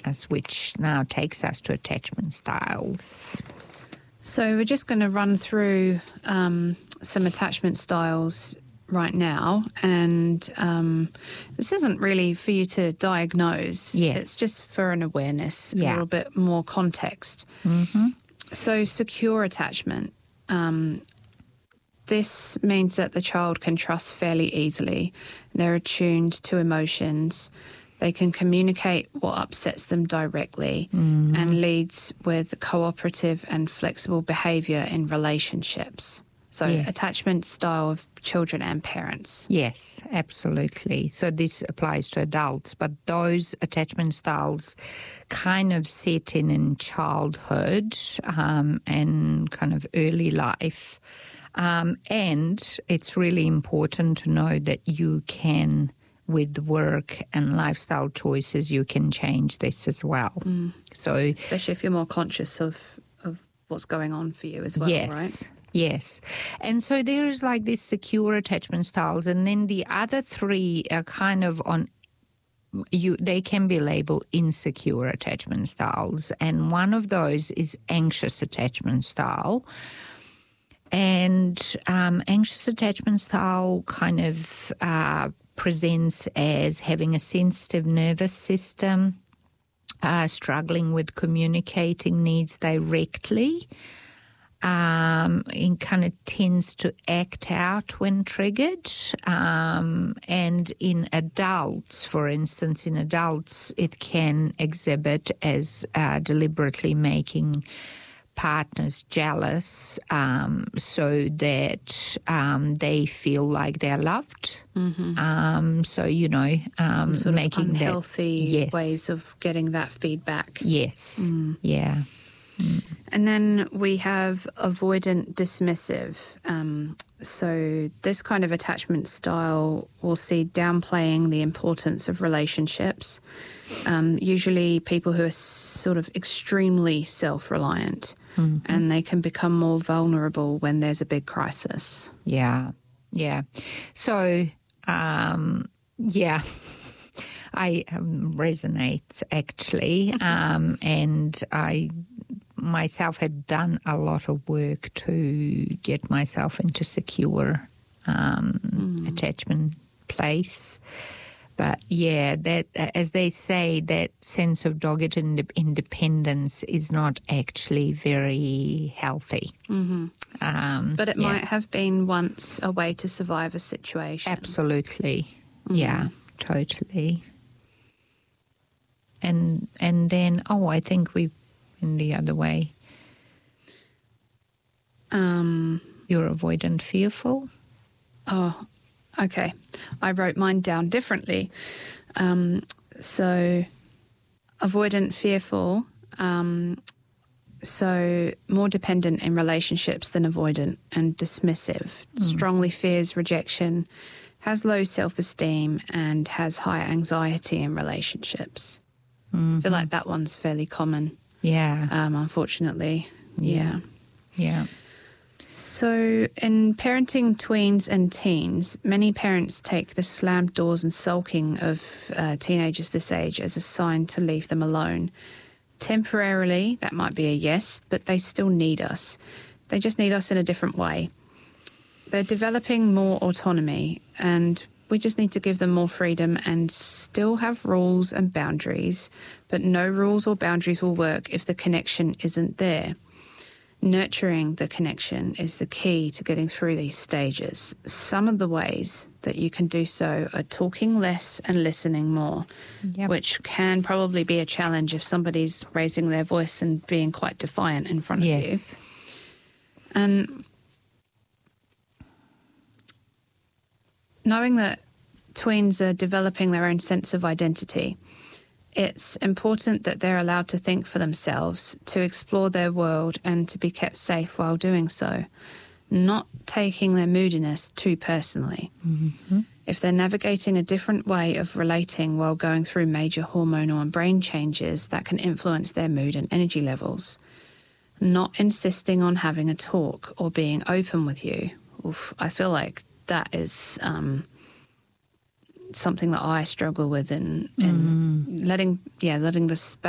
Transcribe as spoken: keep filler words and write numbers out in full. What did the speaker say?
us, which now takes us to attachment styles. So we're just going to run through um, some attachment styles right now, and um, this isn't really for you to diagnose. Yes. It's just for an awareness, Yeah. a little bit more context. Mm-hmm. So secure attachment. Um, this means that the child can trust fairly easily. They're attuned to emotions. They can communicate what upsets them directly, Mm-hmm. and leads with cooperative and flexible behaviour in relationships. So Yes. attachment style of children and parents. Yes, absolutely. So this applies to adults, but those attachment styles kind of set in in childhood um, and kind of early life. Um, and it's really important to know that you can, with work and lifestyle choices, you can change this as well. Mm. So, Especially if you're more conscious of, of what's going on for you as well, yes. right? Yes. And so there's like these secure attachment styles, and then the other three are kind of on you they can be labeled insecure attachment styles, and one of those is anxious attachment style. And um, anxious attachment style kind of uh, presents as having a sensitive nervous system, uh, struggling with communicating needs directly. Um, it kind of tends to act out when triggered. Um, and in adults, for instance, in adults, it can exhibit as uh, deliberately making partners jealous um, so that um, they feel like they're loved. Mm-hmm. Um, so, you know, um, Sort making of unhealthy that, yes. ways of getting that feedback. Yes, Mm. yeah. Mm. And then we have avoidant dismissive. Um, so this kind of attachment style will see downplaying the importance of relationships. Um, usually people who are sort of extremely self-reliant, Mm-hmm. and they can become more vulnerable when there's a big crisis. Yeah, yeah. So, um, yeah, I um, resonate actually, um, and I myself had done a lot of work to get myself into secure um, mm. attachment place. But yeah, that as they say, that sense of dogged ind- independence is not actually very healthy. Mm-hmm. Um, but it yeah. might have been once a way to survive a situation. Absolutely, Mm-hmm. yeah, totally. And and then, oh, I think we in the other way. Um, You're avoidant fearful. Oh, okay. I wrote mine down differently. Um, so, avoidant fearful. Um, so, more dependent in relationships than avoidant, and dismissive. Mm. Strongly fears rejection, has low self-esteem, and has high anxiety in relationships. Mm-hmm. I feel like that one's fairly common. Yeah. Um, unfortunately. Yeah. Yeah. So in parenting tweens and teens, many parents take the slammed doors and sulking of uh, teenagers this age as a sign to leave them alone. Temporarily, that might be a yes, but they still need us. They just need us in a different way. They're developing more autonomy, and we just need to give them more freedom and still have rules and boundaries, but no rules or boundaries will work if the connection isn't there. Nurturing the connection is the key to getting through these stages. Some of the ways that you can do so are talking less and listening more, yep. which can probably be a challenge if somebody's raising their voice and being quite defiant in front yes. of you. And knowing that tweens are developing their own sense of identity, it's important that they're allowed to think for themselves, to explore their world, and to be kept safe while doing so, not taking their moodiness too personally. Mm-hmm. If they're navigating a different way of relating while going through major hormonal and brain changes, that can influence their mood and energy levels. Not insisting on having a talk or being open with you. Oof, I feel like that is um, something that I struggle with in, in mm. letting, yeah, letting the space